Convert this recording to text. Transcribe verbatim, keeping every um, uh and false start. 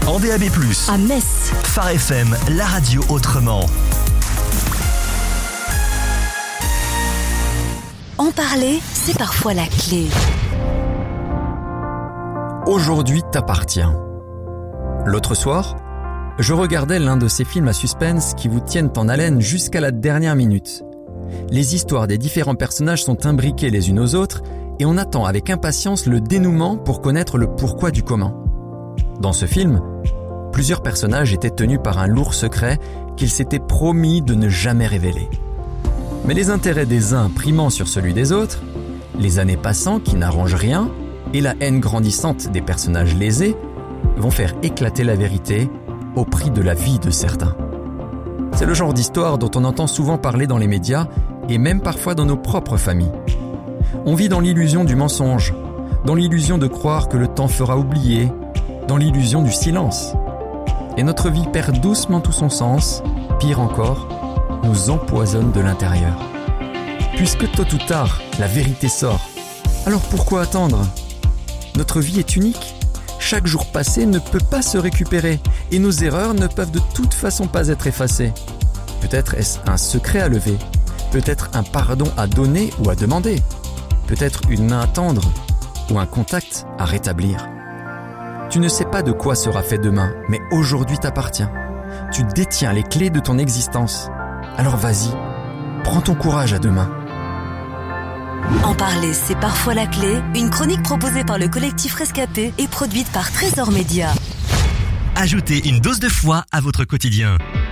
en D A B plus, à Metz, Phare F M, la radio autrement. En parler, c'est parfois la clé. Aujourd'hui t'appartient. L'autre soir, je regardais l'un de ces films à suspense qui vous tiennent en haleine jusqu'à la dernière minute. Les histoires des différents personnages sont imbriquées les unes aux autres et on attend avec impatience le dénouement pour connaître le pourquoi du comment. Dans ce film, plusieurs personnages étaient tenus par un lourd secret qu'ils s'étaient promis de ne jamais révéler. Mais les intérêts des uns primant sur celui des autres, les années passant qui n'arrangent rien et la haine grandissante des personnages lésés vont faire éclater la vérité au prix de la vie de certains. C'est le genre d'histoire dont on entend souvent parler dans les médias et même parfois dans nos propres familles. On vit dans l'illusion du mensonge, dans l'illusion de croire que le temps fera oublier, dans l'illusion du silence. Et notre vie perd doucement tout son sens, pire encore, nous empoisonne de l'intérieur. Puisque tôt ou tard, la vérité sort, alors pourquoi attendre ? Notre vie est unique. Chaque jour passé ne peut pas se récupérer et nos erreurs ne peuvent de toute façon pas être effacées. Peut-être est-ce un secret à lever, peut-être un pardon à donner ou à demander, peut-être une main à tendre ou un contact à rétablir. Tu ne sais pas de quoi sera fait demain, mais aujourd'hui t'appartient. Tu détiens les clés de ton existence. Alors vas-y, prends ton courage à deux mains. En parler, c'est parfois la clé. Une chronique proposée par le collectif Rescapé et produite par Trésor Média. Ajoutez une dose de foi à votre quotidien.